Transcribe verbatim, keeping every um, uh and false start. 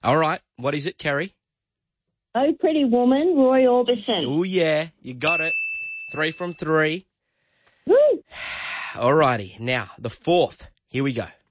All right. What is it, Kerry? Oh, Pretty Woman, Roy Orbison. Oh, yeah. You got it. Three from three. Woo! All righty. Now, the fourth. Here we go.